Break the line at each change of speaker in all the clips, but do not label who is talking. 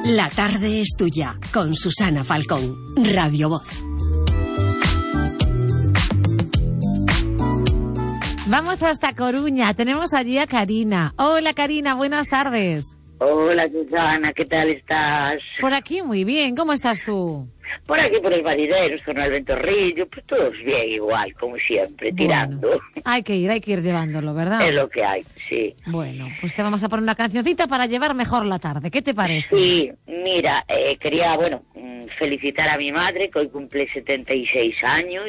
La tarde es tuya, con Susana Falcón, Radio Voz.
Vamos hasta Coruña, tenemos allí a Karina. Hola Karina, buenas tardes.
Hola Susana, ¿qué tal estás?
Por aquí muy bien, ¿cómo estás tú?
Por aquí, por los Valideros, con el Ventorrillo, pues todos bien igual, como siempre, tirando.
Bueno, hay que ir llevándolo, ¿verdad?
Es lo que hay, sí.
Bueno, pues te vamos a poner una cancioncita para llevar mejor la tarde, ¿qué te parece?
Sí, mira, quería, felicitar a mi madre, que hoy cumple 76 años.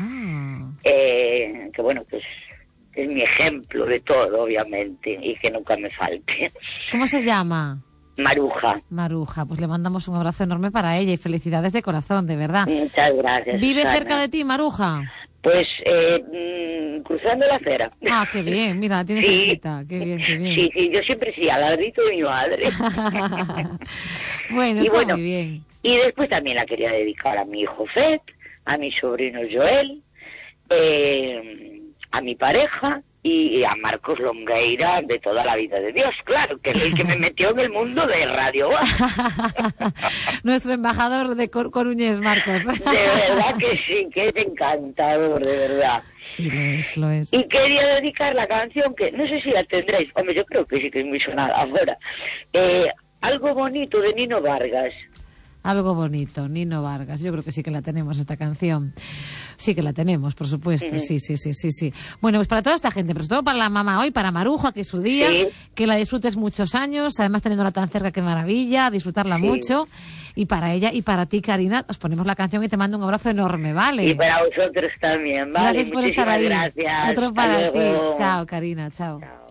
Que bueno, pues es mi ejemplo de todo, obviamente, y que nunca me falte.
¿Cómo se llama? Maruja, pues le mandamos un abrazo enorme para ella y felicidades de corazón, de verdad.
Muchas gracias.
¿Vive
Susana
cerca de ti, Maruja?
Pues cruzando la acera.
Ah, qué bien, mira, tienes cerquita, qué bien.
Sí, yo siempre sí, al ladrito de mi madre.
Bueno, está muy bien.
Y después también la quería dedicar a mi hijo Fed, a mi sobrino Joel, a mi pareja y a Marcos Longueira, de toda la vida de Dios, claro, que es el que me metió en el mundo de Radio.
Nuestro embajador de Coruñés, Marcos.
De verdad que sí, que es encantador, de verdad.
Sí, lo es.
Y quería dedicar la canción, que no sé si la tendréis, hombre, yo creo que sí, que es muy sonada ahora. Algo bonito, de Nino Vargas.
Algo bonito, Nino Vargas. Yo creo que sí que la tenemos, esta canción. Sí que la tenemos, por supuesto. Sí. Bueno, pues para toda esta gente, pero sobre todo para la mamá hoy, para Maruja, que es su día, que la disfrutes muchos años, además teniéndola tan cerca, qué maravilla, disfrutarla mucho. Y para ella y para ti, Karina, os ponemos la canción y te mando un abrazo enorme, ¿vale?
Y para vosotros también, ¿vale?
Gracias por estar ahí.
Gracias.
Otro para ti. Chao, Karina, chao.